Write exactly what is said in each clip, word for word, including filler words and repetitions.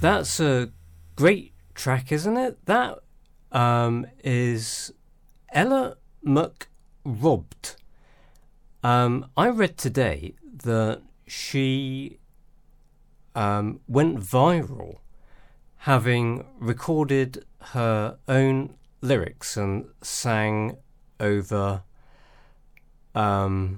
That's a great track, isn't it? That um, is Ella McRobbed. Um, I read today that she um, went viral having recorded her own lyrics and sang over um,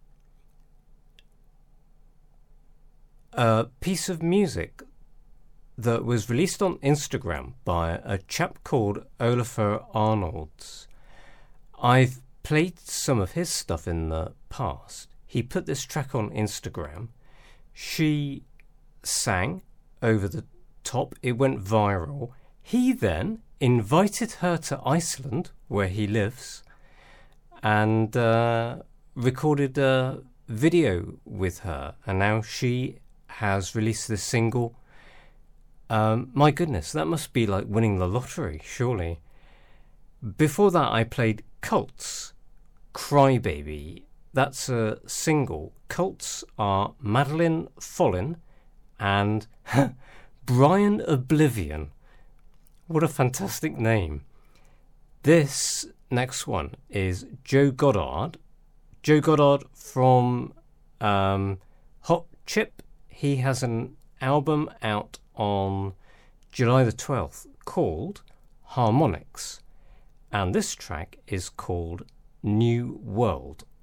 a piece of music that was released on Instagram by a chap called Olafur Arnolds. I've played some of his stuff in the past. He put this track on Instagram. She sang over the top. It went viral. He then invited her to Iceland, where he lives, and uh, recorded a video with her. And now she has released this single. Um, my goodness, that must be like winning the lottery, surely. Before that, I played Cults, Crybaby. That's a single. Cults are Madeline Follin and Brian Oblivion. What a fantastic name. This next one is Joe Goddard. Joe Goddard from um, Hot Chip. He has an album out on July the twelfth called Harmonics. And this track is called New World.